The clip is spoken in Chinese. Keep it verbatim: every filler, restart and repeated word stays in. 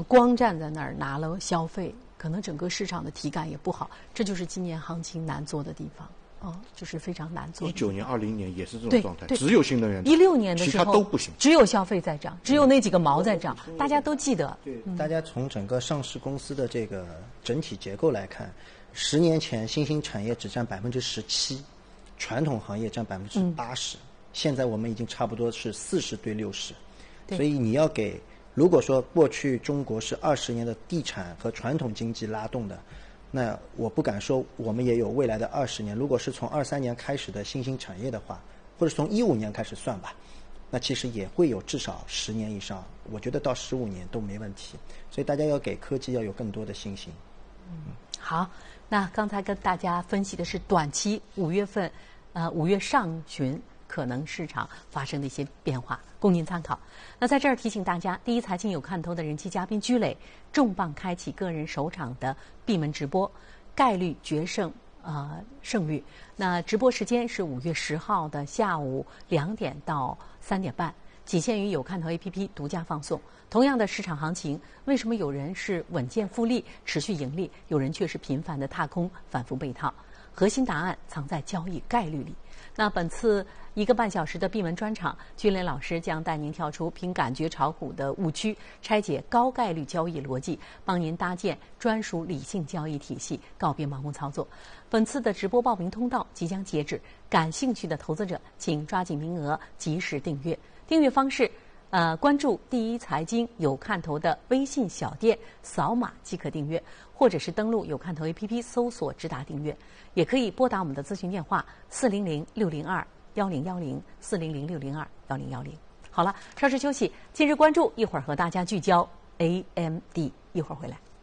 光站在那儿拿了消费，可能整个市场的体感也不好，这就是今年行情难做的地方。哦，就是非常难做。 一九年、二零年也是这种状态， 对只有新能源。 一六年的时候， 其他都不行， 只有消费在涨，只有那几个毛在涨，嗯、大家都记得。 对，嗯、大家从整个上市公司的这个整体结构来看，十年前新兴产业只占百分之十七，传统行业占百分之八十，现在我们已经差不多是四十对六十，所以你要给，如果说过去中国是二十年的地产和传统经济拉动的。那我不敢说我们也有未来的二十年。如果是从二三年开始的新兴产业的话，或者从一五年开始算吧，那其实也会有至少十年以上，我觉得到十五年都没问题。所以大家要给科技要有更多的信心。 嗯，好，那刚才跟大家分析的是短期五月份，呃，五月上旬可能市场发生的一些变化，供您参考。那在这儿提醒大家，第一财经有看头的人气嘉宾居磊重磅开启个人首场的闭门直播，概率决胜呃胜率。那直播时间是五月十号的下午两点到三点半，仅限于有看头 A P P 独家放送。同样的市场行情，为什么有人是稳健复利、持续盈利，有人却是频繁的踏空、反复被套？核心答案藏在交易概率里。那本次一个半小时的闭门专场，居磊老师将带您跳出凭感觉炒股的误区，拆解高概率交易逻辑，帮您搭建专属理性交易体系，告别盲目操作。本次的直播报名通道即将截止，感兴趣的投资者请抓紧名额，及时订阅。订阅方式呃，关注第一财经有看头的微信小店，扫码即可订阅，或者是登录有看头 A P P 搜索直达订阅，也可以拨打我们的咨询电话四零零六零二幺零幺零四零零六零二幺零幺零。好了，稍事休息，今日关注，一会儿和大家聚焦 A M D， 一会儿回来。